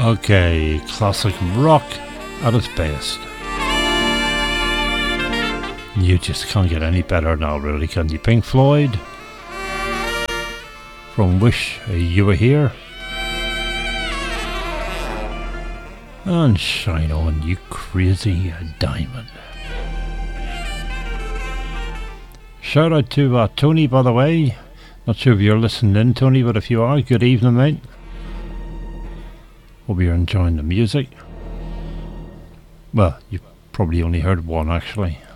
Okay, classic rock at its best. You just can't get any better now, really, can you? Pink Floyd from Wish You Were Here. And Shine On, You Crazy Diamond. Shout out to Tony, by the way. Not sure if you're listening in, Tony, but if you are, good evening, mate. Hope you're enjoying the music. Well, you've probably only heard one, actually.